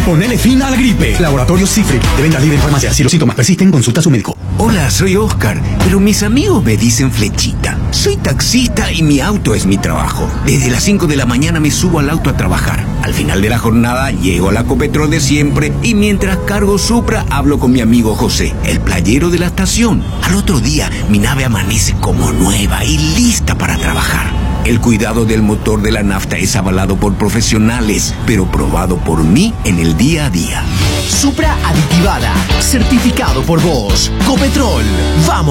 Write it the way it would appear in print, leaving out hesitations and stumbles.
ponele fin a la gripe. Laboratorio Cifre, de venta libre en farmacia. Si los síntomas persisten, consulta a su médico. Hola, soy Oscar, pero mis amigos me dicen Flechita. Soy taxista y mi auto es mi trabajo. Desde las 5 de la mañana me subo al auto a trabajar. Al final de la jornada llego a la Copetrol de siempre y mientras cargo Supra hablo con mi amigo José, el playero de la estación. Al otro día mi nave amanece como nueva y lista para trabajar. El cuidado del motor de la nafta es avalado por profesionales, pero probado por mí en el día a día. Supra aditivada, certificado por vos. Copetrol, vamos.